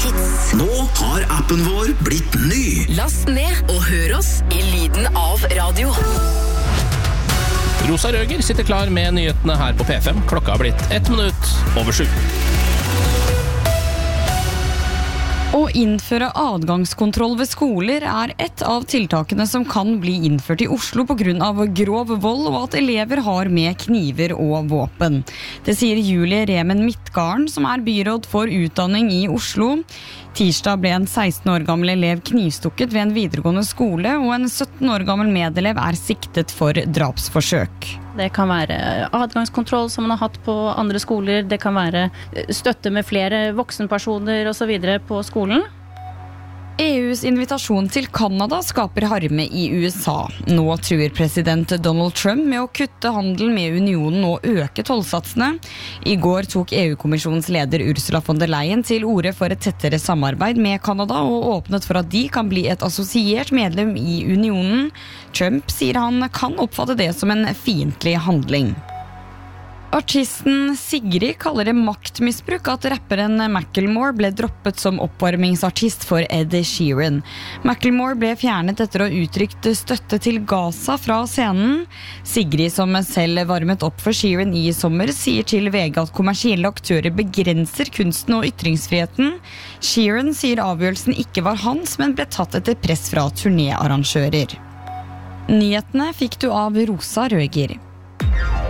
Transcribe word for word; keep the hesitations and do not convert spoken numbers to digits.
Hits. Nå har appen vår blitt ny. Last ned og hør oss i lyden av radio. Rosa Røger sitter klar med nyhetene her på P fem. Klokka har blitt ett minutt over sju. Å innføre adgangskontroll ved skoler er et av tiltakene som kan bli innført i Oslo på grunn av grov vold og at elever har med kniver og våpen. Det sier Julie Remen Midtgarden, som er byråd for utdanning i Oslo. Tirsdag ble en seksten år gammel elev knivstukket ved en videregående skole, og en sytten år gammel medelev er siktet for drapsforsøk. Det kan være adgangskontroll som man har hatt på andre skoler, det kan være støtte med flere voksenpersoner og så videre på skolen. E U's invitasjon til Kanada skaper harme i U S A. Nå truer president Donald Trump med å kutte handel med unionen og øke tollsatsene. I går tok E U-kommisjonens leder Ursula von der Leyen til orde for et tettere samarbeid med Kanada og åpnet for at de kan bli et assosiert medlem i unionen. Trump sier han kan oppfatte det som en fiendtlig handling. Artisten Sigrid kaller det maktmisbruk at rapperen Macklemore ble droppet som oppvarmingsartist for Ed Sheeran. Macklemore ble fjernet etter å ha uttrykt støtte til Gaza fra scenen. Sigrid, som selv varmet opp for Sheeran i sommer, sier til V G at kommersielle aktører begrenser kunsten og ytringsfriheten. Sheeran sier avgjørelsen ikke var hans, men ble tatt etter press fra turnéarrangører. Nyhetene fikk du av Rosa Røger.